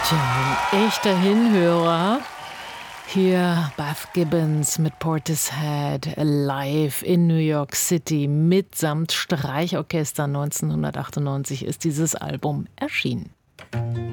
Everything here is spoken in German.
Tja, ein echter Hinhörer. Hier Bath Gibbons mit Portishead live in New York City mitsamt Streichorchester. 1998 ist dieses Album erschienen.